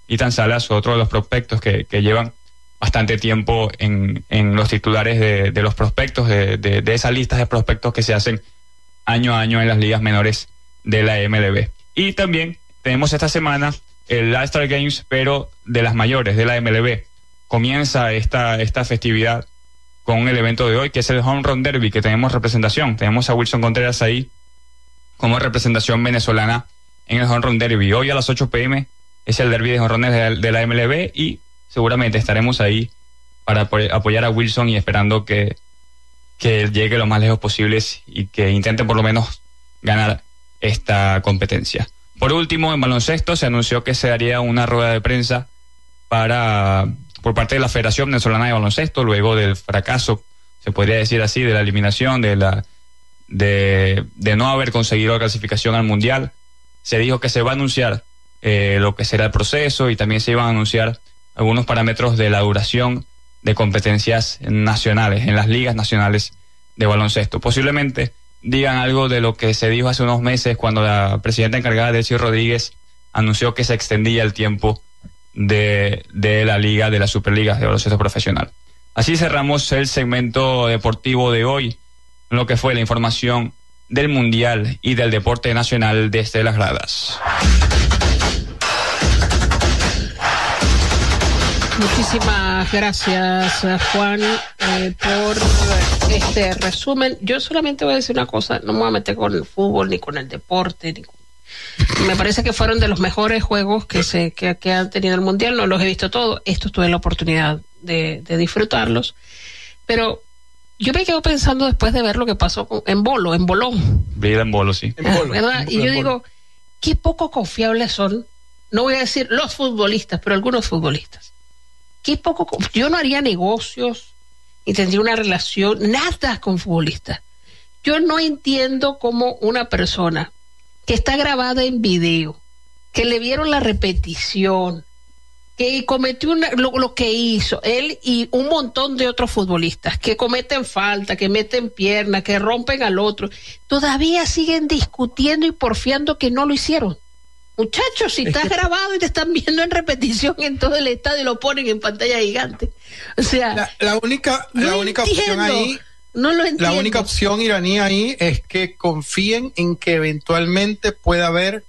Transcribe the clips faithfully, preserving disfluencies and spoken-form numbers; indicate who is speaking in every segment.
Speaker 1: Ethan Salas, otro de los prospectos que, que llevan bastante tiempo en, en los titulares de, de los prospectos, de, de, de esas listas de prospectos que se hacen año a año en las ligas menores de la M L B. Y también tenemos esta semana el All-Star Games, pero de las mayores, de la M L B. Comienza esta, esta festividad con el evento de hoy, que es el Home Run Derby, que tenemos representación. Tenemos a Wilson Contreras ahí como representación venezolana en el Home Run Derby. Hoy a las ocho p m es el derby de jonrones de, de la M L B y seguramente estaremos ahí para apoyar a Wilson y esperando que, que llegue lo más lejos posible y que intente por lo menos ganar esta competencia. Por último, en baloncesto se anunció que se daría una rueda de prensa para por parte de la Federación Venezolana de Baloncesto luego del fracaso, se podría decir así, de la eliminación, de la de, de no haber conseguido la clasificación al Mundial. Se dijo que se va a anunciar eh, lo que será el proceso y también se iban a anunciar algunos parámetros de la duración de competencias nacionales, en las ligas nacionales de baloncesto. Posiblemente digan algo de lo que se dijo hace unos meses cuando la presidenta encargada, Delcy Rodríguez, anunció que se extendía el tiempo de, de la liga, de la Superliga de baloncesto profesional. Así cerramos el segmento deportivo de hoy, lo que fue la información del Mundial y del deporte nacional desde las gradas.
Speaker 2: Muchísimas gracias, Juan, eh, por este resumen. Yo solamente voy a decir una cosa, no me voy a meter con el fútbol, ni con el deporte, ni con... Me parece que fueron de los mejores juegos que se que, que han tenido el Mundial, no los he visto todos, estos tuve la oportunidad de, de disfrutarlos, pero yo me quedo pensando después de ver lo que pasó con, en Bolo, en Bolón.
Speaker 1: Vida en Bolo, sí.
Speaker 2: En Bolo, ¿verdad? En, y yo en digo, Bolo. Qué poco confiables son, no voy a decir los futbolistas, pero algunos futbolistas. Qué poco, yo no haría negocios y tendría una relación, nada con futbolistas. Yo no entiendo cómo una persona que está grabada en video, que le vieron la repetición, que cometió una, lo, lo que hizo, él y un montón de otros futbolistas, que cometen falta, que meten pierna, que rompen al otro, todavía siguen discutiendo y porfiando que no lo hicieron. Muchachos, si estás que... grabado y te están viendo en repetición en todo el estadio y lo ponen en pantalla gigante. O sea,
Speaker 3: la, la única, no la única opción ahí,
Speaker 2: no lo entiendo.
Speaker 3: La única opción iraní ahí es que confíen en que eventualmente pueda haber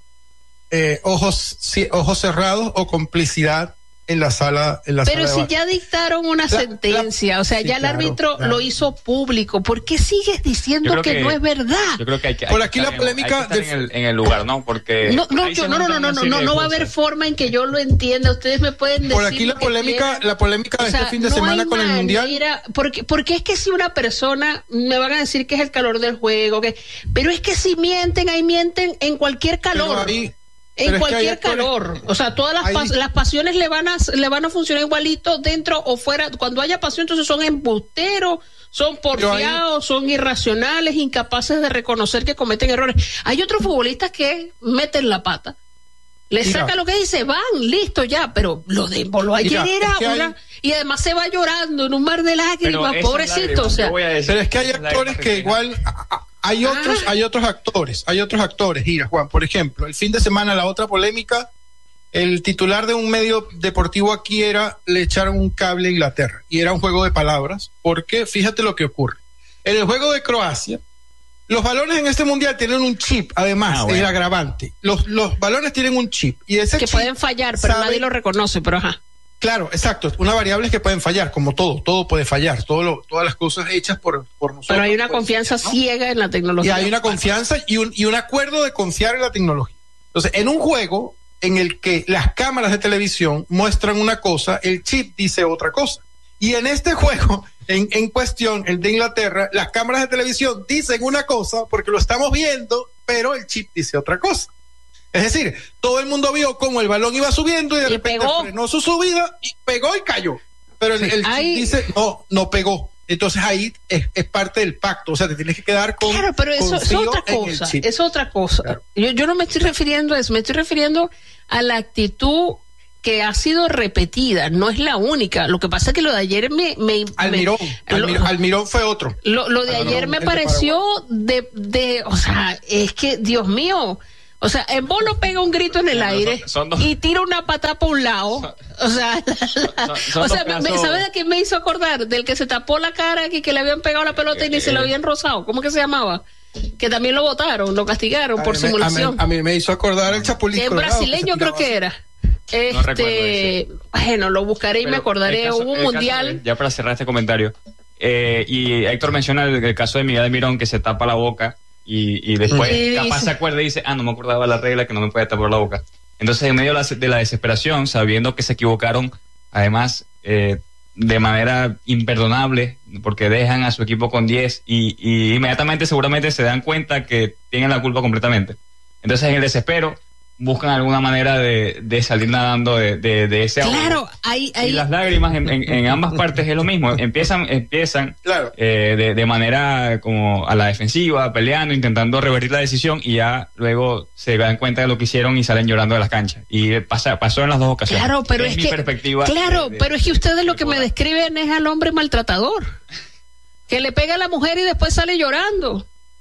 Speaker 3: eh, ojos, sí, ojos cerrados o complicidad en la sala, en la
Speaker 2: pero
Speaker 3: sala
Speaker 2: si ya dictaron una la, sentencia, la, o sea, sí, ya el claro, árbitro claro. lo hizo público, ¿por qué sigues diciendo que, que no es verdad?
Speaker 1: Yo creo que hay que hay
Speaker 3: por
Speaker 1: que
Speaker 3: aquí la polémica
Speaker 1: en, en, el, en el lugar, ¿no? Porque
Speaker 2: no no yo, no no no no no no, no va a haber forma en que yo lo entienda. Ustedes me pueden decir
Speaker 3: por aquí la polémica la polémica de o sea, este fin de no semana con manera, el mundial.
Speaker 2: Porque porque es que si una persona me van a decir que es el calor del juego, que pero es que si mienten ahí mienten en cualquier calor. Ahí, en Pero cualquier es que calor, o sea, todas las, pas las pasiones le van a le van a funcionar igualito dentro o fuera. Cuando haya pasión, entonces son embusteros, son porfiados, ahí... son irracionales, incapaces de reconocer que cometen errores. Hay otros futbolistas que meten la pata, le Mira. saca lo que dice, van, listo ya, pero lo de Bolo ayer Mira, era es que una... hay... y además se va llorando en un mar de lágrimas, pobrecito, o sea.
Speaker 3: Pero es que hay actores que igual... Hay otros, ah. hay otros actores, hay otros actores, mira, Juan, por ejemplo, el fin de semana la otra polémica, el titular de un medio deportivo aquí era, le echaron un cable a Inglaterra, y era un juego de palabras, porque fíjate lo que ocurre. En el juego de Croacia, los balones en este mundial tienen un chip, además, ah, bueno. el agravante. Los, los balones tienen un chip, y ese
Speaker 2: que
Speaker 3: chip
Speaker 2: pueden fallar, pero sabe... nadie lo reconoce, pero ajá.
Speaker 3: Claro, exacto. Una variable es que pueden fallar, como todo, todo puede fallar, todo lo, todas las cosas hechas por, por nosotros.
Speaker 2: Pero hay una confianza ser, ¿no? ciega en la tecnología.
Speaker 3: Y hay una confianza y un, y un acuerdo de confiar en la tecnología. Entonces, en un juego en el que las cámaras de televisión muestran una cosa, el chip dice otra cosa. Y en este juego, en, en cuestión, el de Inglaterra, las cámaras de televisión dicen una cosa porque lo estamos viendo, pero el chip dice otra cosa. Es decir, todo el mundo vio cómo el balón iba subiendo y de
Speaker 2: y
Speaker 3: repente
Speaker 2: pegó.
Speaker 3: frenó su subida y pegó y cayó. Pero el, el
Speaker 2: ahí...
Speaker 3: dice, no, no pegó. Entonces ahí es, es parte del pacto. O sea, te tienes que quedar con.
Speaker 2: Claro, pero eso es otra cosa. Es otra cosa. Claro. Yo, yo no me estoy refiriendo a eso, me estoy refiriendo a la actitud que ha sido repetida, no es la única. Lo que pasa es que lo de ayer me... me
Speaker 3: Almirón, me, Almirón, lo, Almirón fue otro.
Speaker 2: Lo, lo de Almirón, ayer me pareció de, de, o sea, es que, Dios mío, O sea, Embolo pega un grito en el aire son, son dos, y tira una patada por un lado. Son, o sea, la, la, son, son o sea, me, ¿sabes de quién me hizo acordar? Del que se tapó la cara aquí, que le habían pegado la pelota y ni eh, se lo habían rozado. ¿Cómo que se llamaba? Que también lo votaron, lo castigaron por
Speaker 3: mí,
Speaker 2: simulación.
Speaker 3: A mí, a mí me hizo acordar el Chapulín
Speaker 2: En
Speaker 3: Colorado,
Speaker 2: brasileño que creo que era. Este, no bueno, lo buscaré y Pero me acordaré. Caso, Hubo un mundial.
Speaker 1: De, ya para cerrar este comentario. Eh, y Héctor menciona el, el caso de Miguel Almirón, que se tapa la boca y, y después y capaz dice, se acuerda y dice, ah, no me acordaba la regla que no me puede tapar la boca. Entonces, en medio de la, de la desesperación, sabiendo que se equivocaron, además, eh, de manera imperdonable, porque dejan a su equipo con diez y, y inmediatamente seguramente se dan cuenta que tienen la culpa completamente. Entonces, en el desespero, buscan alguna manera de, de salir nadando de, de, de ese ahogo.
Speaker 2: Claro, hay, hay...
Speaker 1: Y las lágrimas en, en, en ambas partes es lo mismo. Empiezan, empiezan
Speaker 3: claro.
Speaker 1: eh, de, de manera como a la defensiva, peleando, intentando revertir la decisión y ya luego se dan cuenta de lo que hicieron y salen llorando de las canchas. Y pasa, pasó en las dos ocasiones.
Speaker 2: Claro, pero es,
Speaker 1: es mi
Speaker 2: que,
Speaker 1: perspectiva.
Speaker 2: Claro,
Speaker 1: de, de,
Speaker 2: pero es que ustedes lo que me describen es al hombre maltratador, que le pega a la mujer y después sale llorando.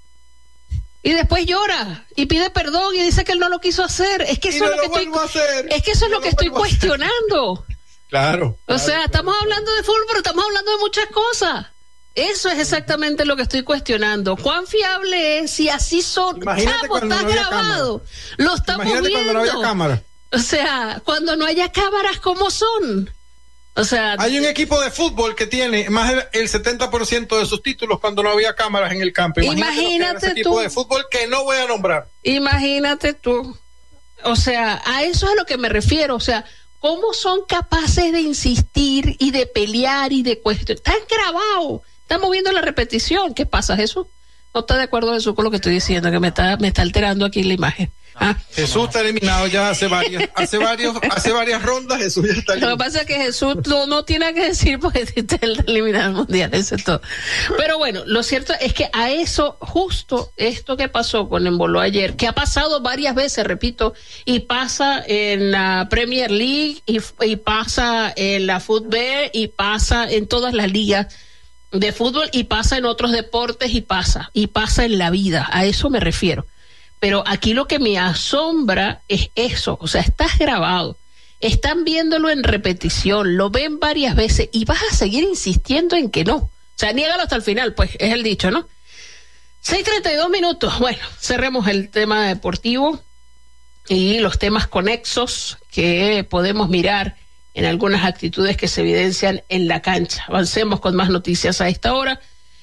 Speaker 2: Y después llora y pide perdón y dice que él no lo quiso hacer. Es que eso
Speaker 3: no
Speaker 2: es lo que estoy es que eso es lo que estoy cuestionando.
Speaker 3: Claro.
Speaker 2: O sea,
Speaker 3: claro,
Speaker 2: estamos
Speaker 3: claro.
Speaker 2: hablando de fútbol, pero estamos hablando de muchas cosas. Eso es exactamente lo que estoy cuestionando. ¿Cuán fiable es? Si así son, chavo, está
Speaker 3: no
Speaker 2: grabado. Lo estamos
Speaker 3: Imagínate
Speaker 2: viendo.
Speaker 3: Cuando no había cámara.
Speaker 2: O sea, cuando no haya cámaras, ¿cómo son? O sea,
Speaker 3: hay un equipo de fútbol que tiene más del setenta por ciento de sus títulos cuando no había cámaras en el campo. Imagínate,
Speaker 2: imagínate
Speaker 3: ese
Speaker 2: tú.
Speaker 3: equipo de fútbol que no voy a nombrar.
Speaker 2: Imagínate tú. O sea, a eso es a lo que me refiero. O sea, ¿cómo son capaces de insistir y de pelear y de cuestionar? Están grabados. Estamos viendo la repetición. ¿Qué pasa, Jesús? ¿No está de acuerdo, Jesús, con lo que estoy diciendo? Que me está, me está alterando aquí la imagen. Ah.
Speaker 3: Jesús está eliminado ya hace varias, hace varios, hace varias rondas. Jesús ya está eliminado.
Speaker 2: Lo que pasa es que Jesús no, no tiene que decir porque está eliminado el mundial, eso es todo. Pero bueno, lo cierto es que a eso, justo esto que pasó con Embolo ayer, que ha pasado varias veces, repito, y pasa en la Premier League, y, y pasa en la Fútbol, y pasa en todas las ligas de fútbol, y pasa en otros deportes, y pasa, y pasa en la vida, a eso me refiero. Pero aquí lo que me asombra es eso, o sea, estás grabado, están viéndolo en repetición, lo ven varias veces y vas a seguir insistiendo en que no. O sea, niégalo hasta el final, pues, es el dicho, ¿no? seis treinta y dos minutos, bueno, cerremos el tema deportivo y los temas conexos que podemos mirar en algunas actitudes que se evidencian en la cancha. Avancemos con más noticias a esta hora.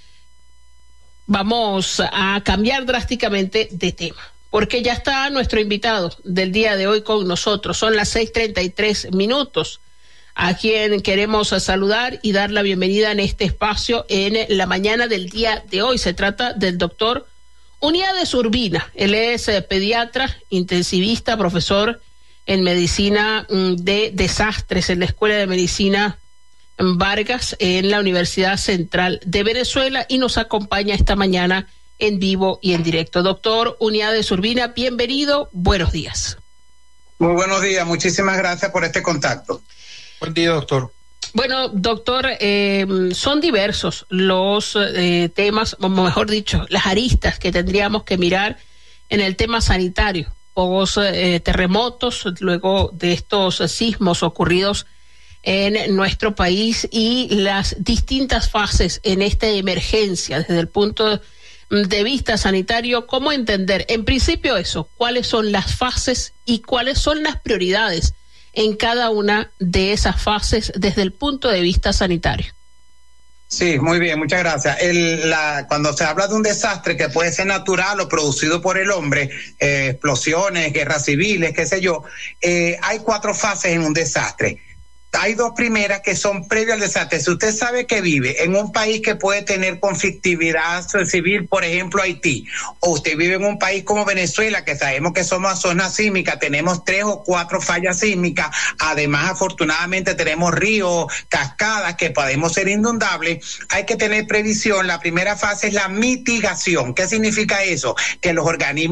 Speaker 2: Vamos a cambiar drásticamente de tema, porque ya está nuestro invitado del día de hoy con nosotros. Son las seis treinta y tres minutos, a quien queremos saludar y dar la bienvenida en este espacio en la mañana del día de hoy. Se trata del doctor Uniades Urbina. Él es eh, pediatra, intensivista, profesor en medicina mm, de desastres en la Escuela de Medicina Vargas en la Universidad Central de Venezuela y nos acompaña esta mañana en vivo y en directo. Doctor Uniades Urbina, bienvenido, buenos días.
Speaker 4: Muy buenos días, muchísimas gracias por este contacto.
Speaker 3: Buen día, doctor.
Speaker 2: Bueno, doctor, eh, son diversos los eh, temas, o mejor dicho, las aristas que tendríamos que mirar en el tema sanitario, pocos eh, terremotos, luego de estos sismos ocurridos en nuestro país y las distintas fases en esta emergencia desde el punto de vista sanitario. ¿Cómo entender, en principio, eso? ¿Cuáles son las fases y cuáles son las prioridades en cada una de esas fases desde el punto de vista sanitario?
Speaker 4: Sí, muy bien, muchas gracias. El, la, cuando se habla de un desastre que puede ser natural o producido por el hombre, eh, explosiones, guerras civiles, qué sé yo, eh, hay cuatro fases en un desastre. Hay dos primeras que son previas al desastre. Si usted sabe que vive en un país que puede tener conflictividad civil, por ejemplo Haití, o usted vive en un país como Venezuela, que sabemos que somos zona sísmica, tenemos tres o cuatro fallas sísmicas, además afortunadamente tenemos ríos, cascadas que podemos ser inundables, hay que tener previsión. La primera fase es la mitigación. ¿Qué significa eso? Que los organismos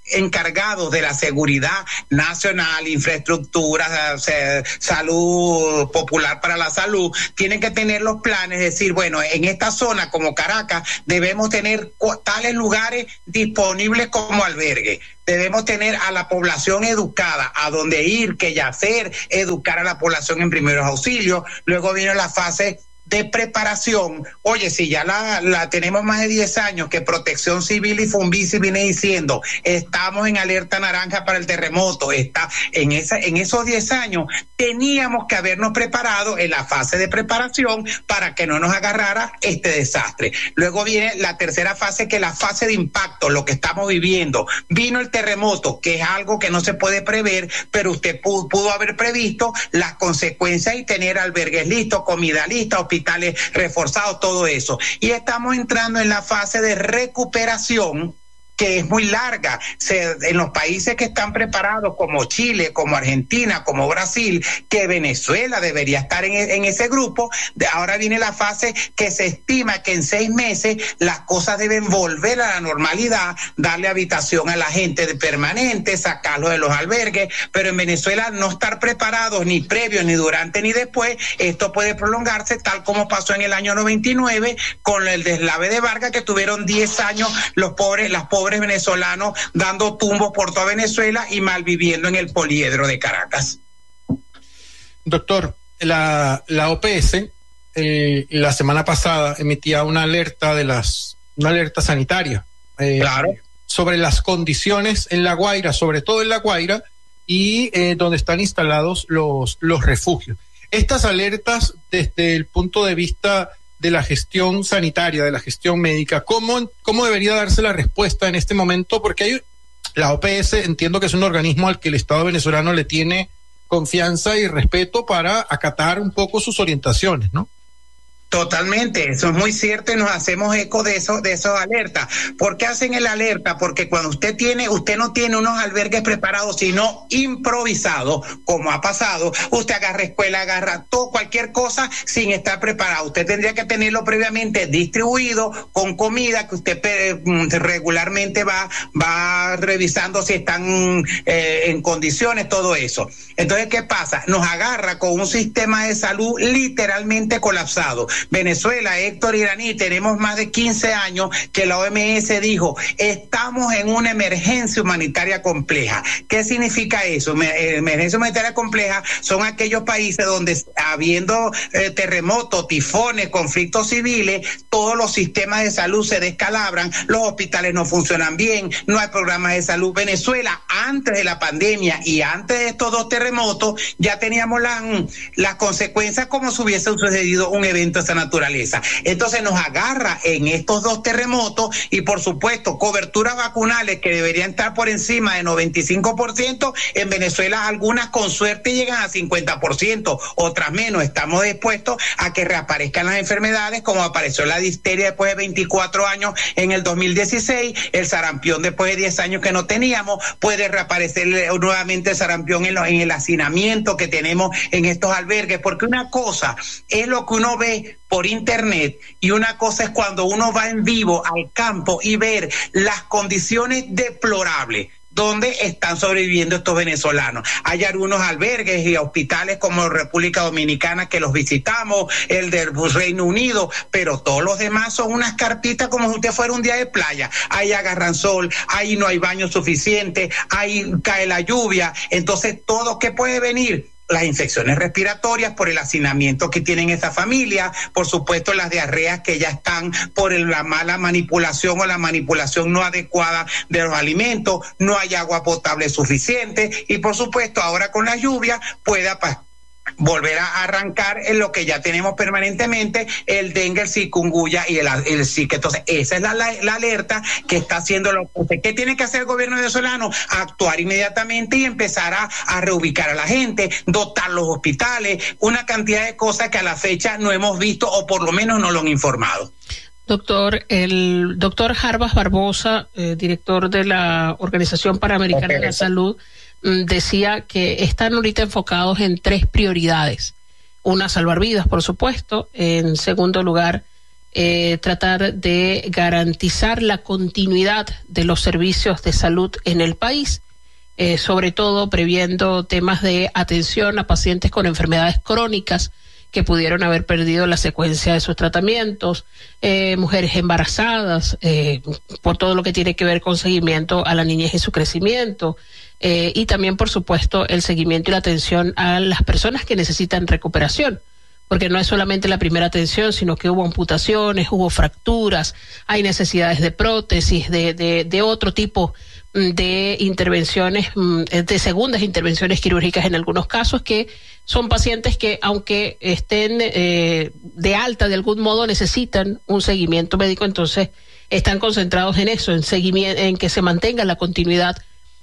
Speaker 4: encargados de la seguridad nacional, infraestructura, salud popular para la salud, tienen que tener los planes, decir, bueno, en esta zona como Caracas debemos tener tales lugares disponibles como albergue. Debemos tener a la población educada, a dónde ir, qué hacer, educar a la población en primeros auxilios. Luego viene la fase de preparación. Oye, si ya la, la tenemos más de diez años que Protección Civil y Funvici viene diciendo, estamos en alerta naranja para el terremoto, está en esa, en esos diez años teníamos que habernos preparado en la fase de preparación para que no nos agarrara este desastre. Luego viene la tercera fase, que es la fase de impacto, lo que estamos viviendo. Vino el terremoto, que es algo que no se puede prever, pero usted pudo, pudo haber previsto las consecuencias y tener albergues listos, comida lista, hospitales reforzados, todo eso. Y estamos entrando en la fase de recuperación, que es muy larga. Se, en los países que están preparados, como Chile, como Argentina, como Brasil, que Venezuela debería estar en, en ese grupo, de, ahora viene la fase que se estima que en seis meses las cosas deben volver a la normalidad, darle habitación a la gente de permanente, sacarlo de los albergues, pero en Venezuela no estar preparados ni previo, ni durante, ni después. Esto puede prolongarse tal como pasó en el año noventa y nueve con el deslave de Vargas, que tuvieron diez años los pobres, las pobres venezolanos dando tumbos por toda Venezuela y malviviendo en el poliedro de Caracas.
Speaker 3: Doctor, la, la O P S eh, la semana pasada emitía una alerta de las una alerta sanitaria eh,
Speaker 4: claro.
Speaker 3: sobre las condiciones en La Guaira, sobre todo en La Guaira, y eh, donde están instalados los, los refugios. Estas alertas, desde el punto de vista de la gestión sanitaria, de la gestión médica, ¿cómo, cómo debería darse la respuesta en este momento? Porque hay, la O P S entiendo que es un organismo al que el Estado venezolano le tiene confianza y respeto para acatar un poco sus orientaciones, ¿no?
Speaker 4: Totalmente, eso es muy cierto y nos hacemos eco de eso, de esos alertas. ¿Por qué hacen el alerta? Porque cuando usted tiene, usted no tiene unos albergues preparados, sino improvisados, como ha pasado, usted agarra escuela, agarra todo, cualquier cosa sin estar preparado. Usted tendría que tenerlo previamente distribuido con comida que usted eh, regularmente va, va revisando si están eh, en condiciones, todo eso. Entonces, ¿qué pasa? Nos agarra con un sistema de salud literalmente colapsado. Venezuela, Héctor Iraní, tenemos más de quince años que la O M S dijo, estamos en una emergencia humanitaria compleja. ¿Qué significa eso? Emergencia humanitaria compleja son aquellos países donde, habiendo eh, terremotos, tifones, conflictos civiles, todos los sistemas de salud se descalabran, los hospitales no funcionan bien, no hay programas de salud. Venezuela, antes de la pandemia y antes de estos dos terremotos, ya teníamos las, las consecuencias como si hubiese sucedido un evento de esta naturaleza. Entonces nos agarra en estos dos terremotos y, por supuesto, coberturas vacunales que deberían estar por encima de noventa y cinco por ciento. En Venezuela algunas con suerte llegan a cincuenta por ciento, otras menos. Estamos dispuestos a que reaparezcan las enfermedades, como apareció la difteria después de veinticuatro años en el dos mil dieciséis, el sarampión después de diez años que no teníamos, puede reaparecer nuevamente el sarampión en, lo, en el hacinamiento que tenemos en estos albergues, porque una cosa es lo que uno ve por internet y una cosa es cuando uno va en vivo al campo y ver las condiciones deplorables donde están sobreviviendo estos venezolanos. Hay algunos albergues y hospitales como República Dominicana que los visitamos, el del Reino Unido, pero todos los demás son unas carpitas como si usted fuera un día de playa. Ahí agarran sol, ahí no hay baño suficiente, ahí cae la lluvia. Entonces, todo que puede venir, las infecciones respiratorias por el hacinamiento que tienen esa familia, por supuesto las diarreas que ya están por el, la mala manipulación o la manipulación no adecuada de los alimentos, no hay agua potable suficiente y, por supuesto, ahora con la lluvia pueda pasar volver a arrancar en lo que ya tenemos permanentemente, el dengue, el chikungunya y el, el zika. Entonces, esa es la, la, la alerta que está haciendo lo que tiene que hacer el gobierno venezolano, actuar inmediatamente y empezar a, a reubicar a la gente, dotar los hospitales, una cantidad de cosas que a la fecha no hemos visto o por lo menos no lo han informado.
Speaker 2: Doctor, el doctor Jarbas Barbosa, eh, director de la Organización Panamericana okay. de la Salud, decía que están ahorita enfocados en tres prioridades. Una, salvar vidas, por supuesto. En segundo lugar, eh, tratar de garantizar la continuidad de los servicios de salud en el país, eh, sobre todo previendo temas de atención a pacientes con enfermedades crónicas que pudieron haber perdido la secuencia de sus tratamientos, eh, mujeres embarazadas, eh, por todo lo que tiene que ver con seguimiento a la niñez y su crecimiento, eh, y también, por supuesto, el seguimiento y la atención a las personas que necesitan recuperación, porque no es solamente la primera atención, sino que hubo amputaciones, hubo fracturas, hay necesidades de prótesis, de, de, de otro tipo de intervenciones, de segundas intervenciones quirúrgicas en algunos casos, que son pacientes que, aunque estén eh, de alta de algún modo, necesitan un seguimiento médico. Entonces están concentrados en eso, en seguimiento, en que se mantenga la continuidad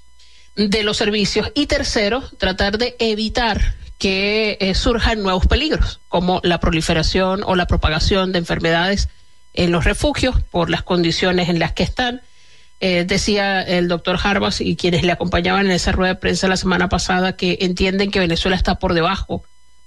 Speaker 2: de los servicios. Y tercero, tratar de evitar que eh, surjan nuevos peligros, como la proliferación o la propagación de enfermedades en los refugios por las condiciones en las que están. Eh, decía el doctor Harbas y quienes le acompañaban en esa rueda de prensa la semana pasada que entienden que Venezuela está por debajo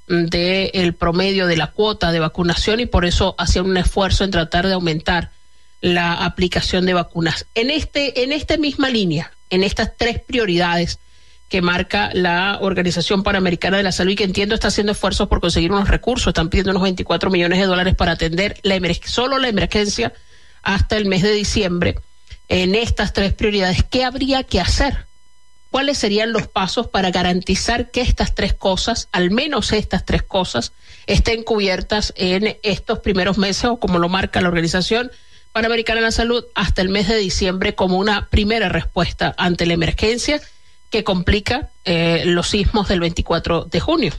Speaker 2: del promedio de la cuota de vacunación y por eso hacían un esfuerzo en tratar de aumentar la aplicación de vacunas. En este, en esta misma línea, en estas tres prioridades que marca la Organización Panamericana de la Salud y que entiendo está haciendo esfuerzos por conseguir unos recursos, están pidiendo unos veinticuatro millones de dólares para atender la emer- solo la emergencia hasta el mes de diciembre. En estas tres prioridades, ¿qué habría que hacer? ¿Cuáles serían los pasos para garantizar que estas tres cosas, al menos estas tres cosas, estén cubiertas en estos primeros meses o como lo marca la Organización Panamericana de la Salud hasta el mes de diciembre como una primera respuesta ante la emergencia que complica eh, los sismos del veinticuatro de junio?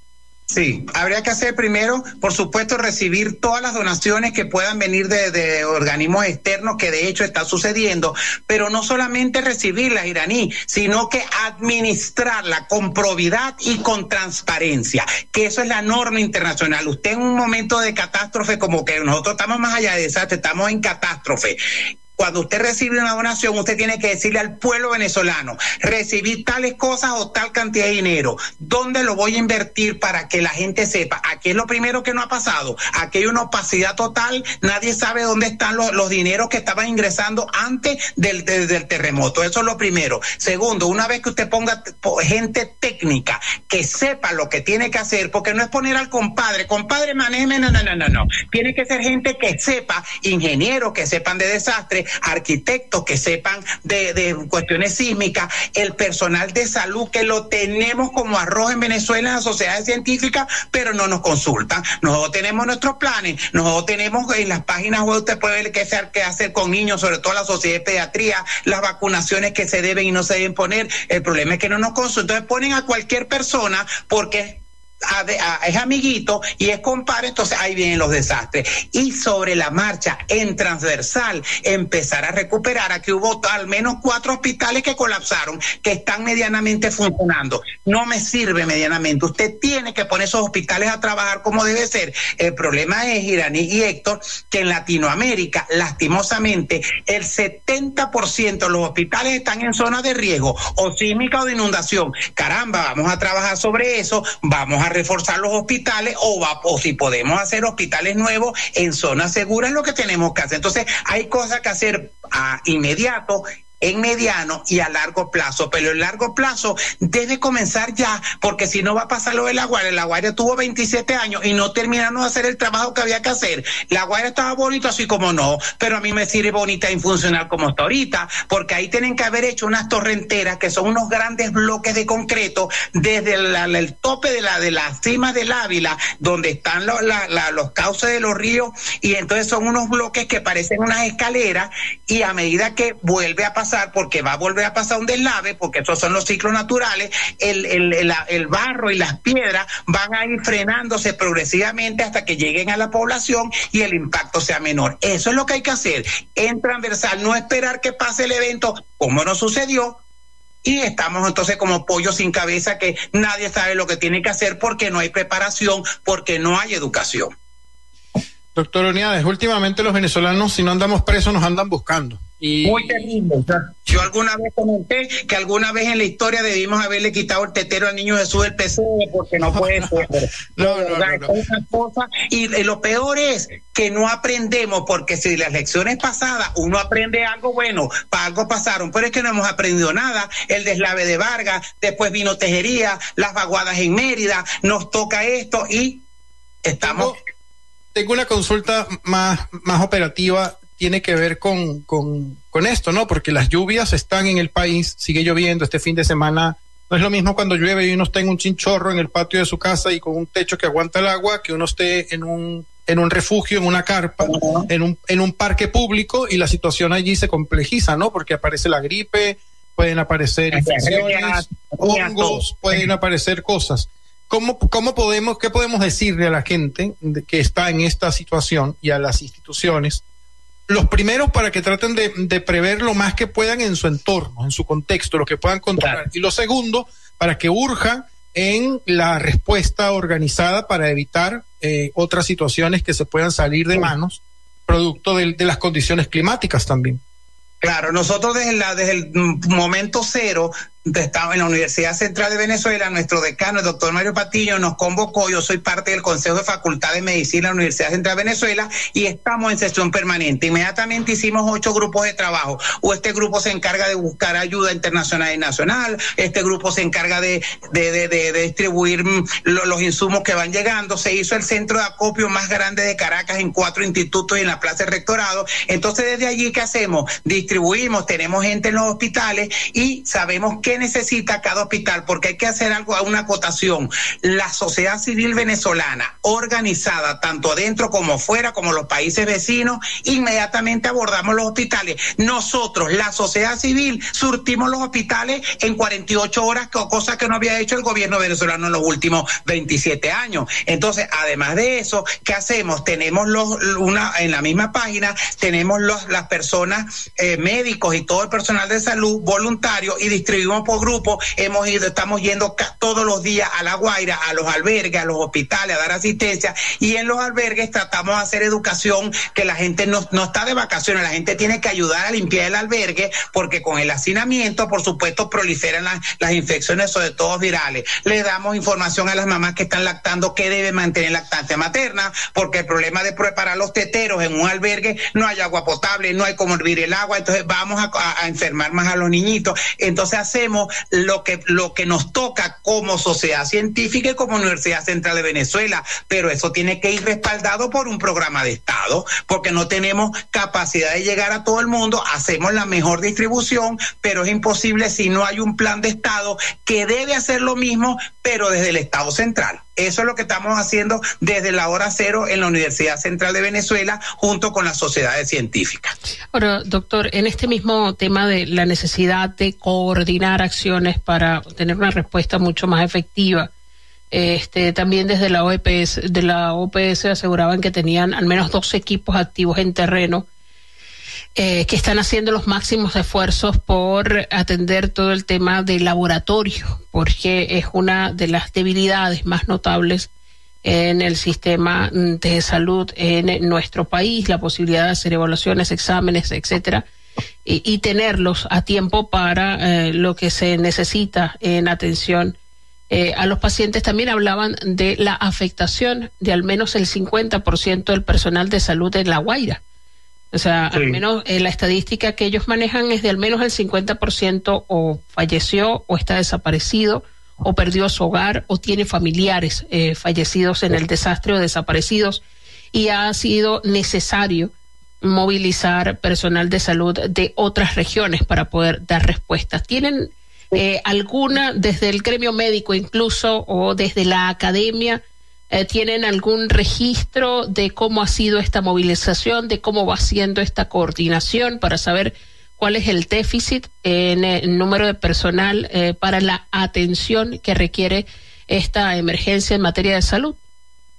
Speaker 4: Sí, habría que hacer primero, por supuesto, recibir todas las donaciones que puedan venir de, de organismos externos, que de hecho está sucediendo, pero no solamente recibirlas, Iraní, sino que administrarla con probidad y con transparencia, que eso es la norma internacional. Usted en un momento de catástrofe, como que nosotros estamos más allá de desastre, estamos en catástrofe. Cuando usted recibe una donación, usted tiene que decirle al pueblo venezolano, recibí tales cosas o tal cantidad de dinero, ¿dónde lo voy a invertir para que la gente sepa? Aquí es lo primero que no ha pasado, aquí hay una opacidad total, nadie sabe dónde están los, los dineros que estaban ingresando antes del, del, del terremoto, eso es lo primero. Segundo, una vez que usted ponga gente técnica que sepa lo que tiene que hacer, porque no es poner al compadre, compadre manéjeme, no, no, no, no, no, tiene que ser gente que sepa, ingenieros que sepan de desastre, arquitectos que sepan de, de cuestiones sísmicas, el personal de salud que lo tenemos como arroz en Venezuela en las sociedades científicas, pero no nos consultan. Nosotros tenemos nuestros planes, nosotros tenemos en las páginas web, usted puede ver qué hacer, qué hacer con niños, sobre todo la sociedad de pediatría, las vacunaciones que se deben y no se deben poner. El problema es que no nos consultan, entonces ponen a cualquier persona porque A, a, es amiguito y es compadre, entonces ahí vienen los desastres. Y sobre la marcha, en transversal, empezar a recuperar. Aquí hubo al menos cuatro hospitales que colapsaron, que están medianamente funcionando. No me sirve medianamente. Usted tiene que poner esos hospitales a trabajar como debe ser. El problema es, Iraní y Héctor, que en Latinoamérica, lastimosamente, el setenta por ciento de los hospitales están en zonas de riesgo, o sísmica o de inundación. Caramba, vamos a trabajar sobre eso, vamos a reforzar los hospitales o, va, o si podemos hacer hospitales nuevos en zonas seguras, lo que tenemos que hacer. Entonces hay cosas que hacer a inmediato, en mediano y a largo plazo, pero en largo plazo debe comenzar ya, porque si no va a pasar lo de La Guaira. La Guaira tuvo veintisiete años y no terminaron de hacer el trabajo que había que hacer. La Guaira estaba bonito así como no, pero a mí me sirve bonita y funcional como está ahorita, porque ahí tienen que haber hecho unas torrenteras que son unos grandes bloques de concreto desde la, la, el tope de la de la cima del Ávila, donde están lo, la, la, los cauces de los ríos, y entonces son unos bloques que parecen unas escaleras, y a medida que vuelve a pasar, porque va a volver a pasar un deslave, porque esos son los ciclos naturales, el, el, el, el barro y las piedras van a ir frenándose progresivamente hasta que lleguen a la población y el impacto sea menor. Eso es lo que hay que hacer en transversal, no esperar que pase el evento como no sucedió, y estamos entonces como pollo sin cabeza, que nadie sabe lo que tiene que hacer porque no hay preparación, porque no hay educación.
Speaker 3: Doctor Oniades, últimamente los venezolanos, si no andamos presos, nos andan buscando. Y...
Speaker 4: Muy terrible. Yo alguna vez comenté que alguna vez en la historia debimos haberle quitado el tetero al niño Jesús del P C porque no puede ser.
Speaker 3: no, no, no, no.
Speaker 4: Una cosa, y, y lo peor es que no aprendemos, porque si las lecciones pasadas uno aprende algo bueno, para algo pasaron, pero es que no hemos aprendido nada. El deslave de Vargas, después vino Tejería, las vaguadas en Mérida, nos toca esto y estamos...
Speaker 3: Tengo, tengo una consulta más, más operativa. Tiene que ver con, con, con esto, ¿no? Porque las lluvias están en el país, sigue lloviendo este fin de semana. No es lo mismo cuando llueve y uno está en un chinchorro en el patio de su casa y con un techo que aguanta el agua, que uno esté en un, en un refugio, en una carpa, uh-huh. en un, en un parque público, y la situación allí se complejiza, ¿no? Porque aparece la gripe, pueden aparecer infecciones, hongos, pueden aparecer cosas. ¿Cómo, cómo podemos, qué podemos decirle a la gente de, que está en esta situación, y a las instituciones? Los primeros, para que traten de, de prever lo más que puedan en su entorno, en su contexto, lo que puedan controlar. Claro. Y lo segundo, para que urjan en la respuesta organizada para evitar eh, otras situaciones que se puedan salir de manos, producto de, de las condiciones climáticas también.
Speaker 4: Claro, nosotros desde, la, desde el momento cero estaba en la Universidad Central de Venezuela, nuestro decano, el doctor Mario Patiño, nos convocó. Yo soy parte del Consejo de Facultad de Medicina de la Universidad Central de Venezuela y estamos en sesión permanente. Inmediatamente hicimos ocho grupos de trabajo. O este grupo se encarga de buscar ayuda internacional y nacional, este grupo se encarga de, de, de, de, de distribuir lo, los insumos que van llegando. Se hizo el centro de acopio más grande de Caracas en cuatro institutos y en la Plaza del Rectorado. Entonces, desde allí, ¿qué hacemos? Distribuimos, tenemos gente en los hospitales y sabemos qué necesita cada hospital, porque hay que hacer algo, una acotación. La sociedad civil venezolana, organizada tanto adentro como fuera, como los países vecinos, inmediatamente abordamos los hospitales. Nosotros, la sociedad civil, surtimos los hospitales en cuarenta y ocho horas, cosa que no había hecho el gobierno venezolano en los últimos veintisiete años. Entonces, además de eso, ¿qué hacemos? Tenemos los, una, en la misma página, tenemos los, las personas, eh, médicos y todo el personal de salud voluntario, y distribuimos por grupo. Hemos ido, estamos yendo todos los días a La Guaira, a los albergues, a los hospitales, a dar asistencia, y en los albergues tratamos de hacer educación, que la gente no, no está de vacaciones, la gente tiene que ayudar a limpiar el albergue, porque con el hacinamiento, por supuesto, proliferan las, las infecciones, sobre todo virales. Le damos información a las mamás que están lactando que deben mantener lactancia materna, porque el problema de preparar los teteros en un albergue, no hay agua potable, no hay cómo hervir el agua, entonces vamos a, a, a enfermar más a los niñitos. Entonces hacemos lo que lo que nos toca como sociedad científica y como Universidad Central de Venezuela, pero eso tiene que ir respaldado por un programa de Estado, porque no tenemos capacidad de llegar a todo el mundo. Hacemos la mejor distribución, pero es imposible si no hay un plan de Estado que debe hacer lo mismo, pero desde el Estado central. Eso es lo que estamos haciendo desde la hora cero en la Universidad Central de Venezuela, junto con las sociedades científicas.
Speaker 2: Ahora, doctor, en este mismo tema de la necesidad de coordinar acciones para tener una respuesta mucho más efectiva, este, también desde la O P S, de la O P S aseguraban que tenían al menos dos equipos activos en terreno, Eh, que están haciendo los máximos esfuerzos por atender todo el tema del laboratorio, porque es una de las debilidades más notables en el sistema de salud en nuestro país, la posibilidad de hacer evaluaciones, exámenes, etcétera, y, y tenerlos a tiempo para eh, lo que se necesita en atención eh, a los pacientes. También hablaban de la afectación de al menos el cincuenta por ciento del personal de salud en La Guaira. O sea, sí. al menos eh, la estadística que ellos manejan es de al menos el cincuenta por ciento o falleció o está desaparecido o perdió su hogar o tiene familiares eh, fallecidos en el desastre o desaparecidos, y ha sido necesario movilizar personal de salud de otras regiones para poder dar respuestas. ¿Tienen eh, alguna, desde el gremio médico incluso o desde la academia, Eh, ¿tienen algún registro de cómo ha sido esta movilización, de cómo va siendo esta coordinación para saber cuál es el déficit en el número de personal eh, para la atención que requiere esta emergencia en materia de salud?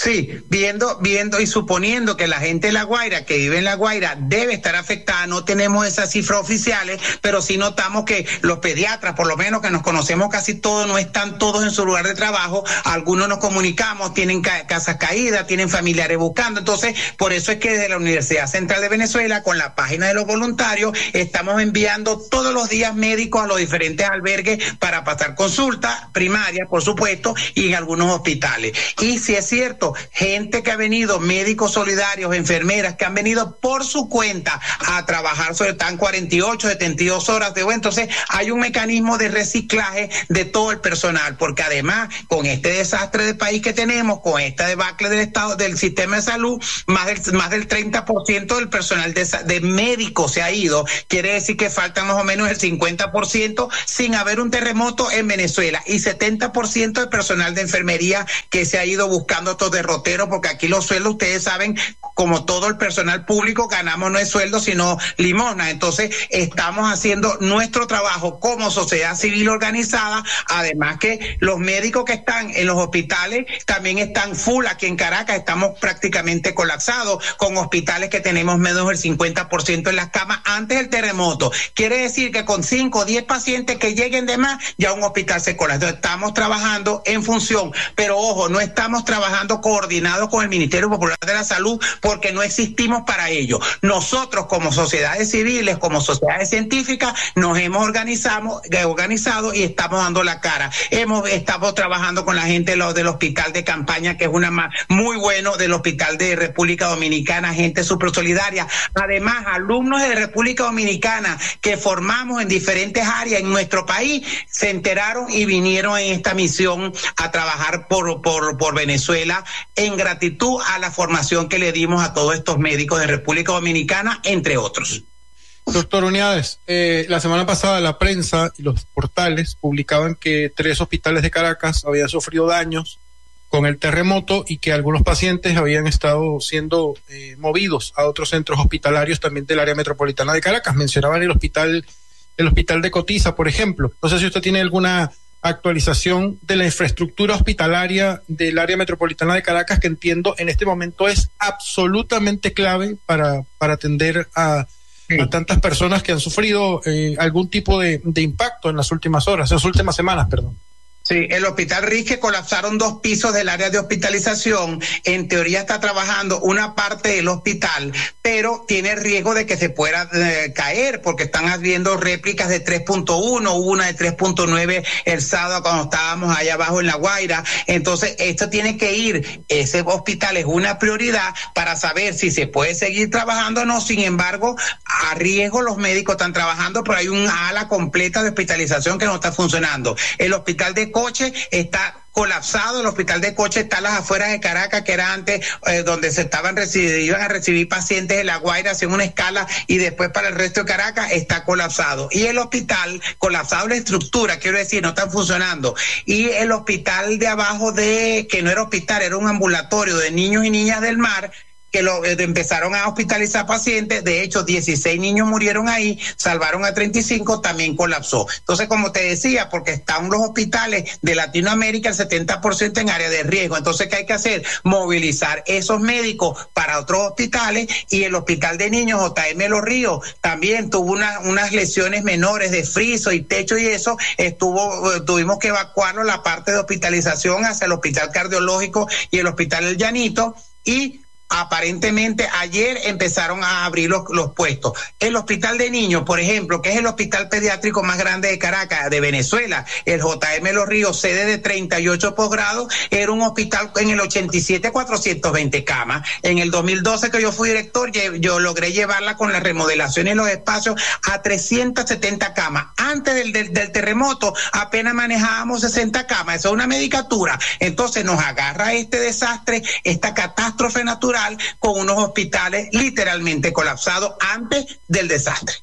Speaker 4: Sí, viendo, viendo y suponiendo que la gente de La Guaira, que vive en La Guaira, debe estar afectada, no tenemos esas cifras oficiales, pero sí notamos que los pediatras, por lo menos que nos conocemos casi todos, no están todos en su lugar de trabajo, algunos nos comunicamos, tienen ca- casas caídas, tienen familiares buscando, entonces por eso es que desde la Universidad Central de Venezuela, con la página de los voluntarios, estamos enviando todos los días médicos a los diferentes albergues para pasar consultas primarias, por supuesto, y en algunos hospitales. Y si es cierto, gente que ha venido, médicos solidarios, enfermeras que han venido por su cuenta a trabajar, sobre tan cuarenta y ocho, setenta y dos horas de bueno, entonces hay un mecanismo de reciclaje de todo el personal, porque además con este desastre de país que tenemos, con esta debacle del estado del sistema de salud, más del más del treinta por ciento del personal de, de médicos se ha ido, quiere decir que falta más o menos el cincuenta por ciento sin haber un terremoto en Venezuela, y setenta por ciento de personal de enfermería que se ha ido buscando todo derrotero, porque aquí los sueldos, ustedes saben, como todo el personal público, ganamos no es sueldo sino limosna. Entonces estamos haciendo nuestro trabajo como sociedad civil organizada, además que los médicos que están en los hospitales también están full. Aquí en Caracas estamos prácticamente colapsados, con hospitales que tenemos menos del cincuenta por ciento en las camas antes del terremoto. Quiere decir que con cinco o diez pacientes que lleguen de más, ya un hospital se colapsa. Entonces estamos trabajando en función, pero ojo, no estamos trabajando coordinados con el Ministerio Popular de la Salud, porque no existimos para ello. Nosotros como sociedades civiles, como sociedades científicas, nos hemos organizado, organizado y estamos dando la cara. Hemos estamos trabajando con la gente lo, del hospital de campaña, que es una más muy bueno, del hospital de República Dominicana, gente súper solidaria. Además, alumnos de República Dominicana que formamos en diferentes áreas en nuestro país, se enteraron y vinieron en esta misión a trabajar por, por, por Venezuela, en gratitud a la formación que le dimos a todos estos médicos de República Dominicana, entre otros.
Speaker 3: Doctor Uniades, eh, la semana pasada la prensa y los portales publicaban que tres hospitales de Caracas habían sufrido daños con el terremoto y que algunos pacientes habían estado siendo eh, movidos a otros centros hospitalarios también del área metropolitana de Caracas. Mencionaban el hospital, el hospital de Cotiza, por ejemplo. No sé si usted tiene alguna actualización de la infraestructura hospitalaria del área metropolitana de Caracas, que entiendo en este momento es absolutamente clave para, para atender a, sí. a tantas personas que han sufrido eh, algún tipo de, de impacto en las últimas horas, en las últimas semanas, perdón.
Speaker 4: Sí, el Hospital Risque colapsaron dos pisos del área de hospitalización. En teoría está trabajando una parte del hospital, pero tiene riesgo de que se pueda eh, caer, porque están habiendo réplicas de tres punto uno, hubo una de tres punto nueve el sábado cuando estábamos allá abajo en La Guaira. Entonces, esto tiene que ir, ese hospital es una prioridad para saber si se puede seguir trabajando o no. Sin embargo, a riesgo los médicos están trabajando, pero hay una ala completa de hospitalización que no está funcionando. El Hospital de Coche está colapsado, el hospital de Coche está a las afueras de Caracas, que era antes eh, donde se estaban recibiendo, iban a recibir pacientes de La Guaira, haciendo una escala, y después para el resto de Caracas está colapsado. Y el hospital, colapsado la estructura, quiero decir, no están funcionando. Y el hospital de abajo de, que no era hospital, era un ambulatorio de niños y niñas del mar, que lo eh, empezaron a hospitalizar pacientes. De hecho, dieciséis niños murieron ahí, salvaron a treinta y cinco, también colapsó. Entonces, como te decía, porque están los hospitales de Latinoamérica el setenta por ciento en área de riesgo. Entonces, ¿qué hay que hacer? Movilizar esos médicos para otros hospitales. Y el hospital de niños J M Los Ríos también tuvo una, unas lesiones menores de friso y techo, y eso estuvo, eh, tuvimos que evacuarlo, la parte de hospitalización, hacia el hospital cardiológico y el hospital El Llanito. Y aparentemente ayer empezaron a abrir los, los puestos. El hospital de niños, por ejemplo, que es el hospital pediátrico más grande de Caracas, de Venezuela, el J M Los Ríos, sede de treinta y ocho posgrados, era un hospital en el ochenta y siete, cuatrocientas veinte camas. En el dos mil doce, que yo fui director, yo logré llevarla con la remodelación en los espacios a trescientas setenta camas. Antes del, del, del terremoto apenas manejábamos sesenta camas. Eso es una medicatura. Entonces nos agarra este desastre, esta catástrofe natural, con unos hospitales literalmente colapsados antes del desastre.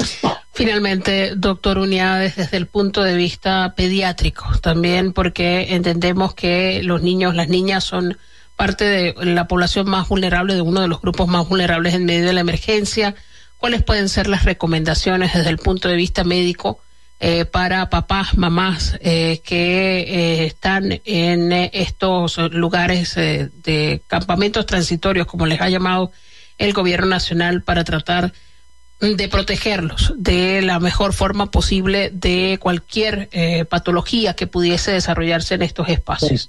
Speaker 2: Finalmente, doctor Uniades, desde el punto de vista pediátrico, también porque entendemos que los niños, las niñas son parte de la población más vulnerable, de uno de los grupos más vulnerables en medio de la emergencia. ¿Cuáles pueden ser las recomendaciones desde el punto de vista médico eh, para papás, mamás eh, que eh, están en eh, estos lugares eh, de campamentos transitorios, como les ha llamado el gobierno nacional, para tratar de protegerlos de la mejor forma posible de cualquier eh, patología que pudiese desarrollarse en estos espacios.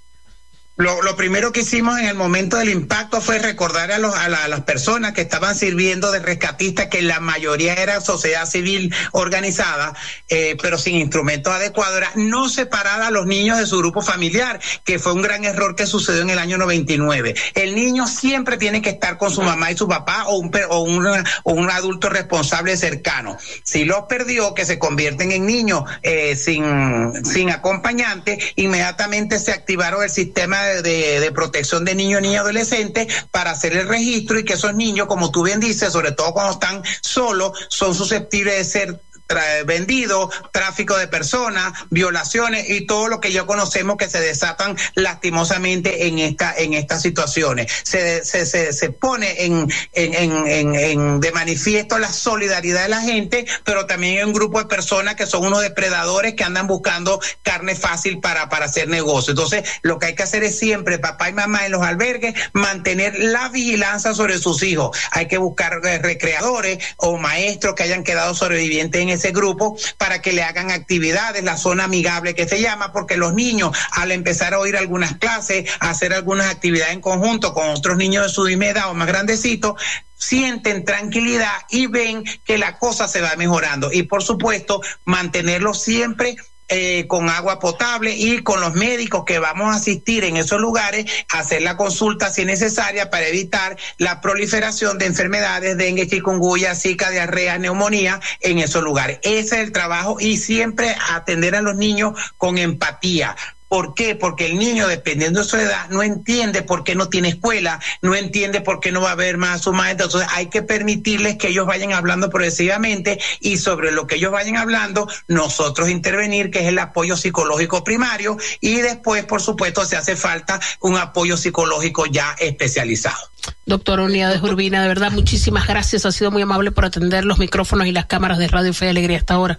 Speaker 4: Lo, lo primero que hicimos en el momento del impacto fue recordar a, los, a, la, a las personas que estaban sirviendo de rescatistas, que la mayoría era sociedad civil organizada, eh, pero sin instrumentos adecuados, era no separar a los niños de su grupo familiar, que fue un gran error que sucedió en el año noventa y nueve. El niño siempre tiene que estar con su mamá y su papá o un, o una, o un adulto responsable cercano. Si los perdió, que se convierten en niños eh, sin, sin acompañante, inmediatamente se activaron el sistema de De, de protección de niños, niños y adolescentes para hacer el registro, y que esos niños, como tú bien dices, sobre todo cuando están solos, son susceptibles de ser vendidos, tráfico de personas, violaciones y todo lo que ya conocemos que se desatan lastimosamente en esta en estas situaciones. Se se se, se pone en, en, en, en, en de manifiesto la solidaridad de la gente, pero también hay un grupo de personas que son unos depredadores que andan buscando carne fácil para, para hacer negocio. Entonces, lo que hay que hacer es siempre, papá y mamá en los albergues, mantener la vigilancia sobre sus hijos. Hay que buscar eh, recreadores o maestros que hayan quedado sobrevivientes en ese grupo para que le hagan actividades, la zona amigable que se llama, porque los niños, al empezar a oír algunas clases, a hacer algunas actividades en conjunto con otros niños de su misma edad o más grandecitos, sienten tranquilidad y ven que la cosa se va mejorando. Y por supuesto, mantenerlos siempre Eh, con agua potable, y con los médicos que vamos a asistir en esos lugares, hacer la consulta si es necesaria para evitar la proliferación de enfermedades, dengue, chikungunya, zika, diarrea, neumonía en esos lugares. Ese es el trabajo, y siempre atender a los niños con empatía. ¿Por qué? Porque el niño, dependiendo de su edad, no entiende por qué no tiene escuela, no entiende por qué no va a haber más a su maestro. Entonces hay que permitirles que ellos vayan hablando progresivamente, y sobre lo que ellos vayan hablando, nosotros intervenir, que es el apoyo psicológico primario, y después, por supuesto, se hace falta un apoyo psicológico ya especializado.
Speaker 2: Doctor Uniades Urbina, de verdad, muchísimas gracias. Ha sido muy amable por atender los micrófonos y las cámaras de Radio Fe y Alegría hasta ahora.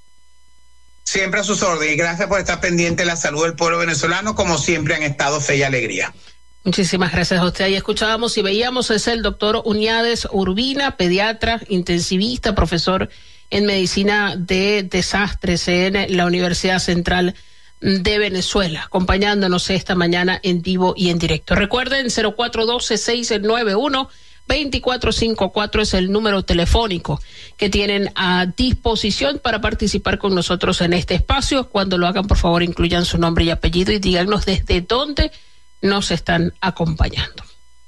Speaker 4: Siempre a sus órdenes, y gracias por estar pendiente de la salud del pueblo venezolano, como siempre han estado Fe y Alegría.
Speaker 2: Muchísimas gracias a usted. Ahí escuchábamos y veíamos, es el doctor Uniades Urbina, pediatra, intensivista, profesor en medicina de desastres en la Universidad Central de Venezuela, acompañándonos esta mañana en vivo y en directo. Recuerden, cero cuatro uno dos, seis nueve uno, dos cuatro cinco cuatro es el número telefónico que tienen a disposición para participar con nosotros en este espacio. Cuando lo hagan, por favor, incluyan su nombre y apellido y díganos desde dónde nos están acompañando.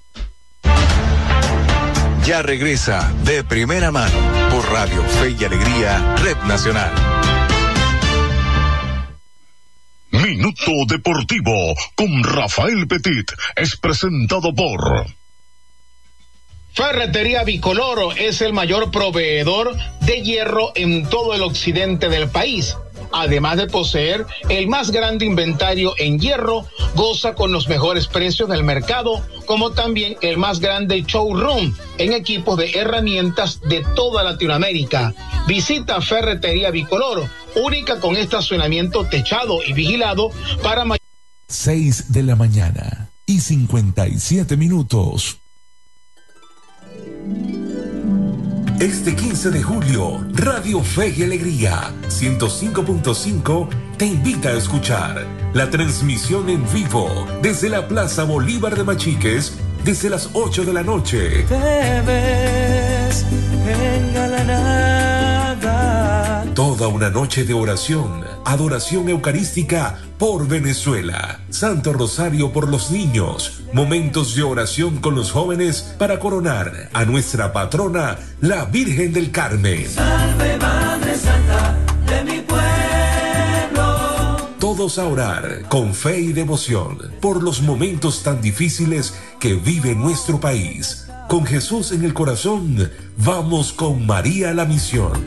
Speaker 5: Ya regresa De Primera Mano por Radio Fe y Alegría, Red Nacional.
Speaker 6: Minuto Deportivo con Rafael Petit es presentado por
Speaker 7: Ferretería Bicoloro. Es el mayor proveedor de hierro en todo el occidente del país. Además de poseer el más grande inventario en hierro, goza con los mejores precios del mercado, como también el más grande showroom en equipos de herramientas de toda Latinoamérica. Visita Ferretería Bicoloro, única con estacionamiento techado y vigilado para may-
Speaker 8: seis de la mañana y cincuenta y siete minutos. Este quince de julio, Radio Fe y Alegría ciento cinco punto cinco te invita a escuchar la transmisión en vivo desde la Plaza Bolívar de Machiques desde las ocho de la noche.
Speaker 9: Te ves engalanada.
Speaker 8: Toda una noche de oración, adoración eucarística por Venezuela, Santo Rosario por los niños, momentos de oración con los jóvenes para coronar a nuestra patrona, la Virgen del Carmen.
Speaker 9: Salve Madre Santa de mi pueblo.
Speaker 8: Todos a orar con fe y devoción por los momentos tan difíciles que vive nuestro país. Con Jesús en el corazón, vamos con María a la misión.